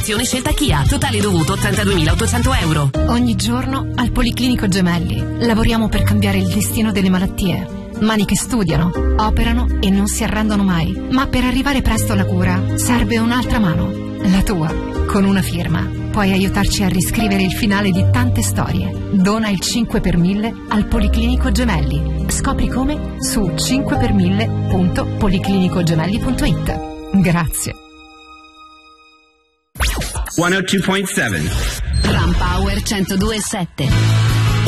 Promozione scelta Kia, totale dovuto 82.800 euro. Ogni giorno al Policlinico Gemelli lavoriamo per cambiare il destino delle malattie. Mani che studiano, operano e non si arrendono mai. Ma per arrivare presto alla cura serve un'altra mano, la tua. Con una firma puoi aiutarci a riscrivere il finale di tante storie. Dona il 5 per 1000 al Policlinico Gemelli. Scopri come su 5per1000.policlinicogemelli.it. Grazie. 102.7 Ram Power 102.7.